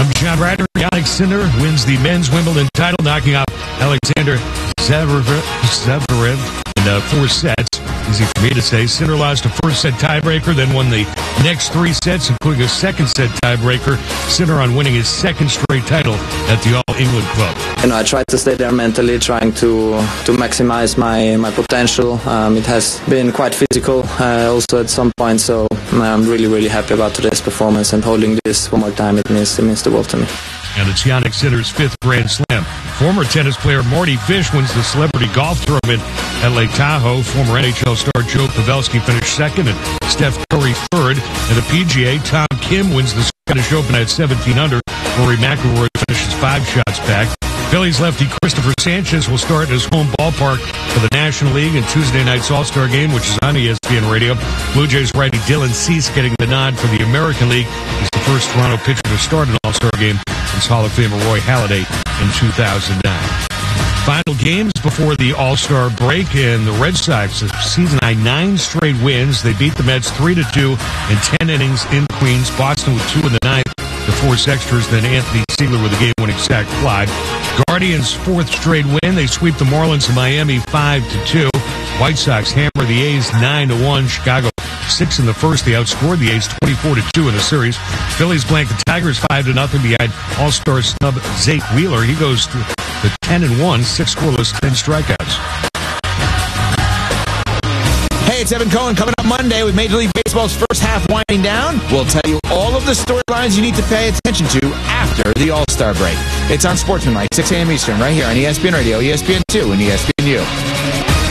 I'm John Ryder. Jannik Sinner wins the men's Wimbledon title, knocking out Alexander Zverev in 4 sets. Easy for me to say. Sinner lost a first-set tiebreaker, then won the next 3 sets, including a second-set tiebreaker. Sinner on winning his second straight title at the All England Club. I tried to stay there mentally, trying to maximize my potential. It has been quite physical also at some point, so I'm really happy about today's performance, and holding this one more time, it means the world to me. And it's Jannik Sinner's 5th Grand Slam. Former tennis player Marty Fish wins the Celebrity Golf Tournament at Lake Tahoe. Former NHL star Joe Pavelski finished 2nd and Steph Curry 3rd. And the PGA, Tom Kim wins the Scottish Open at 17 under. Rory McIlroy finishes 5 shots back. Phillies lefty Christopher Sanchez will start in his home ballpark for the National League in Tuesday night's All-Star Game, which is on ESPN Radio. Blue Jays righty Dylan Cease getting the nod for the American League. He's the first Toronto pitcher to start an All-Star Game since Hall of Famer Roy Halladay in 2009. Final games before the All-Star break, and the Red Sox season-high 9 straight wins. They beat the Mets 3-2 in 10 innings in Queens. Boston with 2 in the 9th to force extras. Then Anthony Ziegler with a game-winning sac fly. Guardians' 4th straight win. They sweep the Marlins in Miami 5-2. White Sox hammer the A's 9-1. Chicago 6 in the first. They outscored the A's 24-2 in the series. Phillies blank the Tigers 5-0 behind All-Star snub Zake Wheeler. He goes to 10-1, 6 scoreless, 10 strikeouts. Hey, it's Evan Cohen coming up Monday with Major League Baseball's first half winding down. We'll tell you all of the storylines you need to pay attention to after the All-Star break. It's on Sportsmanlike, 6 a.m. Eastern, right here on ESPN Radio, ESPN2, and ESPNU.